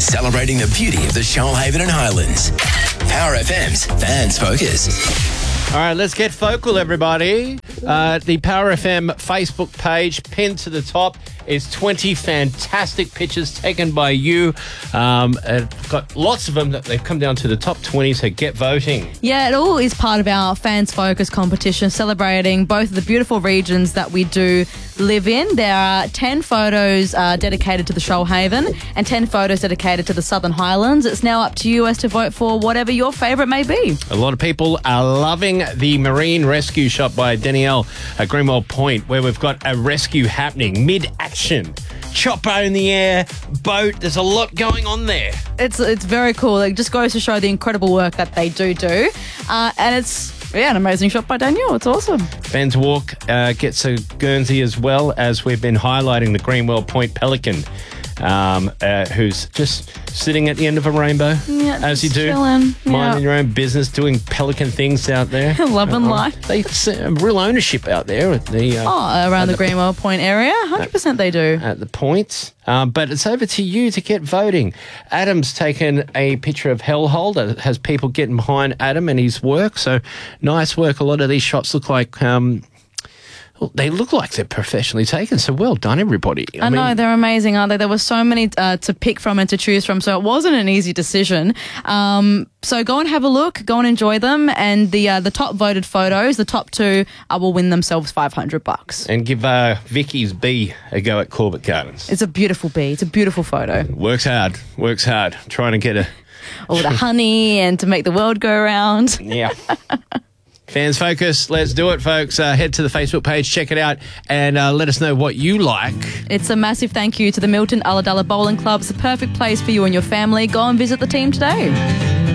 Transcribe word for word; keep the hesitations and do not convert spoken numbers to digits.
celebrating the beauty of the Shoalhaven and Highlands. Power F M's Fans Focus. All right, let's get focal, everybody. Uh, the Power F M Facebook page, pinned to the top, is twenty fantastic pictures taken by you. Um, I've got lots of them that they've come down to the top twenty, so get voting. Yeah, it all is part of our Fans Focus competition, celebrating both of the beautiful regions that we do live in. There are ten photos uh, dedicated to the Shoalhaven and ten photos dedicated to the Southern Highlands. It's now up to you as to vote for whatever your favourite may be. A lot of people are loving the marine rescue shot by Danielle at Greenwell Point, where we've got a rescue happening mid-action. Chopper in the air, boat, there's a lot going on there. It's it's very cool. It just goes to show the incredible work that they do do. Uh, and it's, yeah, an amazing shot by Danielle. It's awesome. Fans Walk uh, gets a Guernsey as well, as we've been highlighting the Greenwell Point Pelican, um, uh, who's just sitting at the end of a rainbow, yeah, as you do, chilling. minding yeah. your own business, doing pelican things out there. Loving uh, life. They uh, real ownership out there at the uh, Oh, around the, the Greenwell Point area, one hundred percent they do. At the points. Um, but it's over to you to get voting. Adam's taken a picture of Hellhole that has people getting behind Adam and his work. So nice work. A lot of these shots look like... Um, Well, they look like they're professionally taken, so well done, everybody. I, I know, mean, they're amazing, aren't they? There were so many uh, to pick from and to choose from, so it wasn't an easy decision. Um, so go and have a look, go and enjoy them, and the uh, the top voted photos, the top two, uh, will win themselves five hundred bucks. And give uh, Vicky's bee a go at Corbett Gardens. It's a beautiful bee. It's a beautiful photo. Works hard, works hard, trying to get a... All the honey and to make the world go round. Yeah. Fans Focus, let's do it, folks. Uh, head to the Facebook page, check it out, and uh, let us know what you like. It's a massive thank you to the Milton Ulladulla Bowling Club. It's the perfect place for you and your family. Go and visit the team today.